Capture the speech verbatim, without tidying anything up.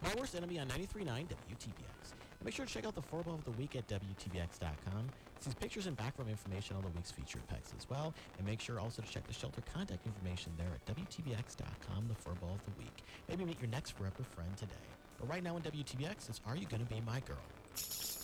My Worst Enemy on ninety-three point nine W T B X. And make sure to check out the Furball of the Week at W T B X dot com. It sees pictures and background information on the week's featured pets as well. And make sure also to check the shelter contact information there at W T B X dot com, the Furball of the Week. Maybe meet your next forever friend today. But right now on W T B X, it's Are You Gonna Be My Girl?